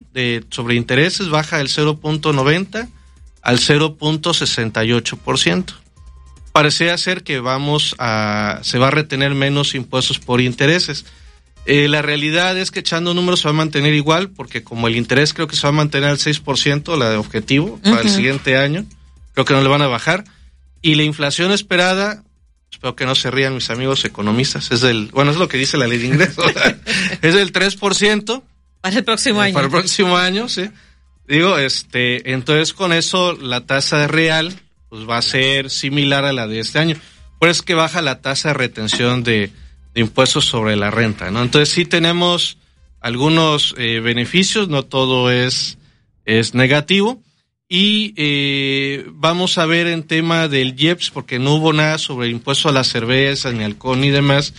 sobre intereses baja del 0.90 al 0.68%. Parecía ser que se va a retener menos impuestos por intereses. La realidad es que echando números se va a mantener igual, porque como el interés creo que se va a mantener al 6%, la de objetivo, para el siguiente año, creo que no le van a bajar. Y la inflación esperada, espero que no se rían mis amigos economistas, es lo que dice la ley de ingresos, es del 3%. Para el próximo año. Para el próximo año, sí. Digo, entonces con eso la tasa real pues va a ser similar a la de este año. Por eso es que baja la tasa de retención de impuestos sobre la renta, ¿no? Entonces sí tenemos algunos beneficios, no todo es negativo. Y vamos a ver en tema del IEPS, porque no hubo nada sobre el impuesto a la cerveza, ni alcohol, ni demás.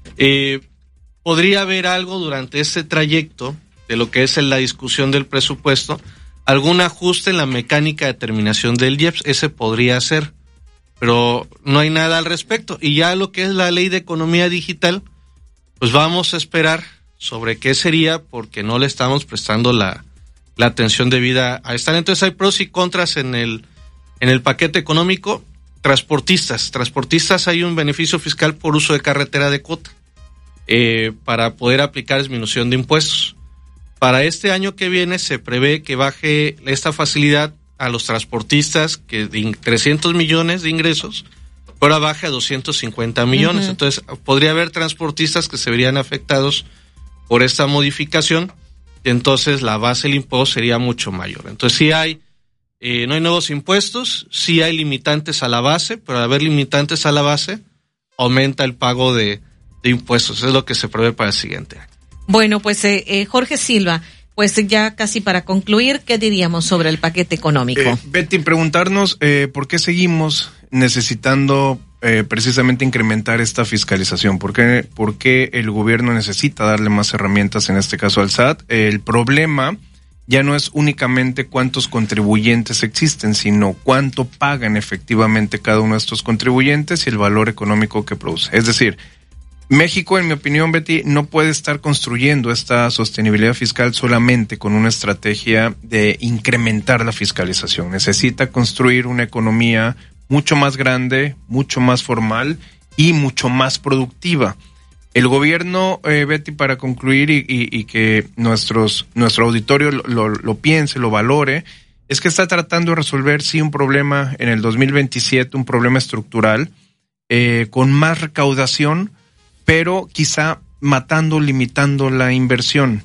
Podría haber algo durante este trayecto de lo que es la discusión del presupuesto, algún ajuste en la mecánica de determinación del IEPS, ese podría ser, pero no hay nada al respecto. Y ya lo que es la ley de economía digital, pues vamos a esperar sobre qué sería, porque no le estamos prestando la atención debida a esta. Entonces hay pros y contras en el paquete económico. Transportistas hay un beneficio fiscal por uso de carretera de cuota, para poder aplicar disminución de impuestos. Para este año que viene se prevé que baje esta facilidad a los transportistas, que de 300 millones de ingresos, ahora baje a 250 millones. Entonces podría haber transportistas que se verían afectados por esta modificación, y entonces la base del impuesto sería mucho mayor. Entonces sí no hay nuevos impuestos, sí hay limitantes a la base, pero al haber limitantes a la base, aumenta el pago de impuestos. Eso es lo que se prevé para el siguiente año. Bueno, pues Jorge Silva, pues ya casi para concluir, ¿qué diríamos sobre el paquete económico? Betty, preguntarnos por qué seguimos necesitando precisamente incrementar esta fiscalización. ¿Por qué el gobierno necesita darle más herramientas, en este caso al SAT? El problema ya no es únicamente cuántos contribuyentes existen, sino cuánto pagan efectivamente cada uno de estos contribuyentes y el valor económico que produce. Es decir, México, en mi opinión, Betty, no puede estar construyendo esta sostenibilidad fiscal solamente con una estrategia de incrementar la fiscalización. Necesita construir una economía mucho más grande, mucho más formal y mucho más productiva. El gobierno, Betty, para concluir y que nuestro auditorio lo piense, lo valore, es que está tratando de resolver, sí, un problema en el 2027, un problema estructural, con más recaudación, pero quizá limitando la inversión.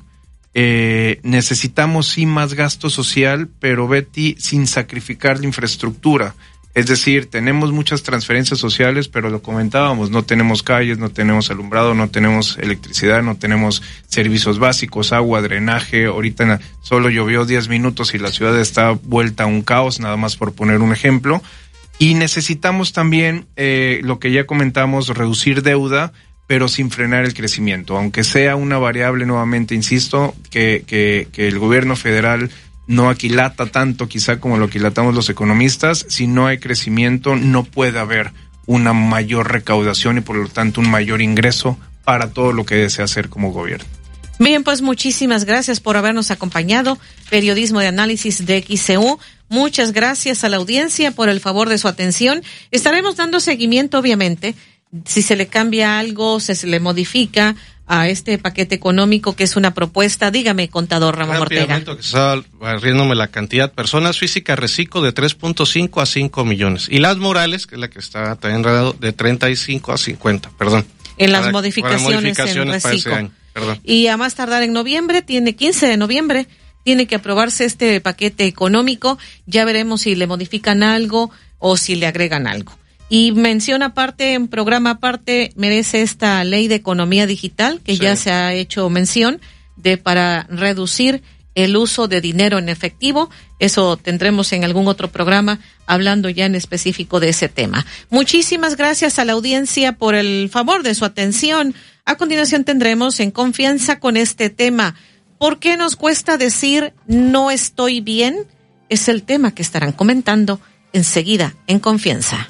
Necesitamos sí más gasto social, pero Betty, sin sacrificar la infraestructura. Es decir, tenemos muchas transferencias sociales, pero lo comentábamos, no tenemos calles, no tenemos alumbrado, no tenemos electricidad, no tenemos servicios básicos, agua, drenaje. Ahorita solo llovió 10 minutos y la ciudad está vuelta a un caos, nada más por poner un ejemplo. Y necesitamos también, lo que ya comentamos, reducir deuda, pero sin frenar el crecimiento, aunque sea una variable, nuevamente insisto, que el gobierno federal no aquilata tanto quizá como lo aquilatamos los economistas. Si no hay crecimiento, no puede haber una mayor recaudación y por lo tanto un mayor ingreso para todo lo que desea hacer como gobierno. Bien, pues muchísimas gracias por habernos acompañado. Periodismo de análisis de XCU. Muchas gracias a la audiencia por el favor de su atención. Estaremos dando seguimiento, obviamente, si se le cambia algo, se le modifica a este paquete económico, que es una propuesta. Dígame, contador Ramón Ortega. Que estaba barriéndome la cantidad. Personas físicas reciclo de 3.5 a 5 millones. Y las morales, que es la que está también enredado, de 35 a 50, perdón. En las modificaciones en reciclo. Y a más tardar en noviembre, 15 de noviembre, tiene que aprobarse este paquete económico. Ya veremos si le modifican algo o si le agregan algo. Y mención aparte, en programa aparte, merece esta ley de economía digital, que ya se ha hecho mención, para reducir el uso de dinero en efectivo. Eso tendremos en algún otro programa hablando ya en específico de ese tema. Muchísimas gracias a la audiencia por el favor de su atención. A continuación tendremos En Confianza con este tema. ¿Por qué nos cuesta decir no estoy bien? Es el tema que estarán comentando enseguida en Confianza.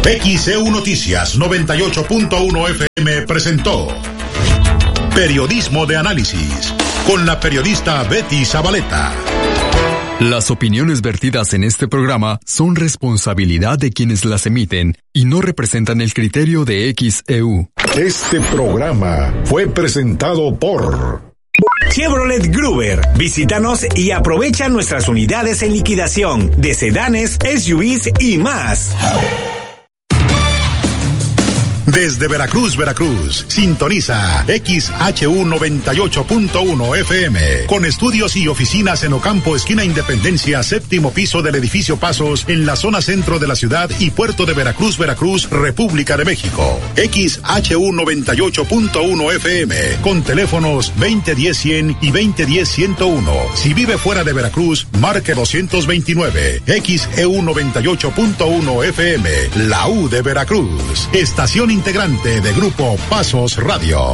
XEU Noticias 98.1 FM presentó Periodismo de Análisis con la periodista Betty Zabaleta. Las opiniones vertidas en este programa son responsabilidad de quienes las emiten y no representan el criterio de XEU. Este programa fue presentado por Chevrolet Gruber. Visítanos y aprovecha nuestras unidades en liquidación de sedanes, SUVs y más. Desde Veracruz, sintoniza XHU 98.1 FM, con estudios y oficinas en Ocampo, esquina Independencia, séptimo piso del edificio Pasos, en la zona centro de la ciudad y puerto de Veracruz, República de México. XHU 98.1 FM, con teléfonos 2010-100 y 2010-101. Si vive fuera de Veracruz, marque 229. XEU 98.1 FM, la U de Veracruz. Estación integrante de Grupo Pasos Radio.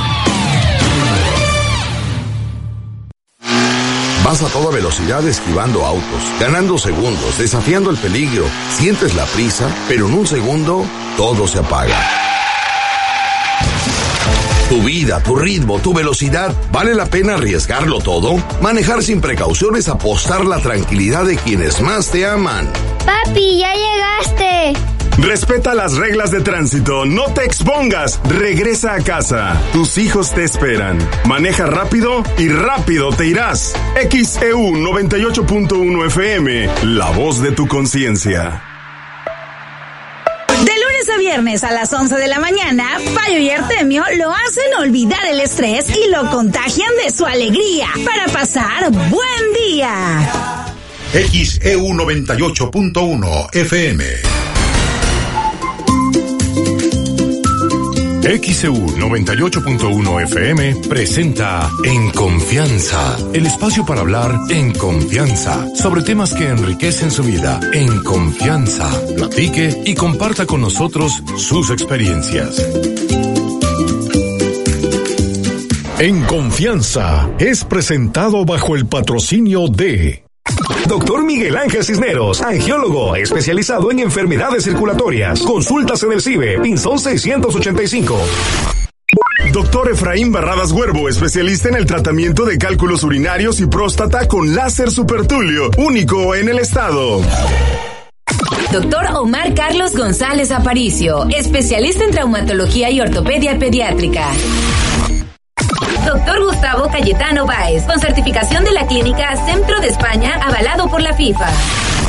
Vas a toda velocidad esquivando autos, ganando segundos, desafiando el peligro. Sientes la prisa, pero en un segundo todo se apaga. Tu vida, tu ritmo, tu velocidad, ¿vale la pena arriesgarlo todo? Manejar sin precauciones, apostar la tranquilidad de quienes más te aman. Papi, ya llegaste. Respeta las reglas de tránsito, no te expongas, regresa a casa. Tus hijos te esperan. Maneja rápido y rápido te irás. XEU 98.1 FM, la voz de tu conciencia. De lunes a viernes a las 11 de la mañana, Payo y Artemio lo hacen olvidar el estrés y lo contagian de su alegría para pasar buen día. XEU 98.1 FM. XEU 98.1 FM presenta En Confianza, el espacio para hablar en confianza sobre temas que enriquecen su vida. En confianza, platique y comparta con nosotros sus experiencias. En Confianza es presentado bajo el patrocinio de Doctor Miguel Ángel Cisneros, angiólogo especializado en enfermedades circulatorias. Consultas en el CIBE, Pinzón 685. Doctor Efraín Barradas Huervo, especialista en el tratamiento de cálculos urinarios y próstata con láser supertulio, único en el estado. Doctor Omar Carlos González Aparicio, especialista en traumatología y ortopedia pediátrica. Doctor Gustavo Cayetano Báez, con certificación de la clínica Centro de España, avalado por la FIFA.